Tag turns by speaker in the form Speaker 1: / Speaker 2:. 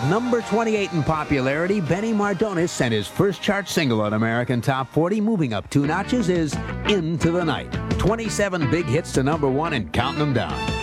Speaker 1: number 28 in popularity, Benny Mardones, and his first chart single on American Top 40, moving up 2 notches, is Into the Night. 27 big hits to number 1 and counting them down.